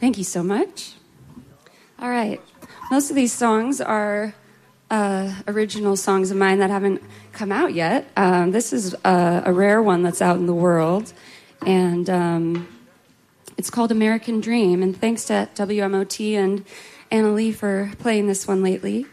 Thank you so much. All right. Most of these songs are original songs of mine that haven't come out yet. This is a rare one that's out in the world, and it's called American Dream. And thanks to WMOT and Anna Lee for playing this one lately.